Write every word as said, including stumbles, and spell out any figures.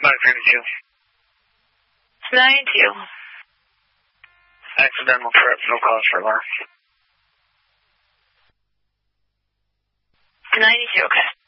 nine thirty-two. ninety-two. Accidental trip, no cause for alarm. ninety-two, okay.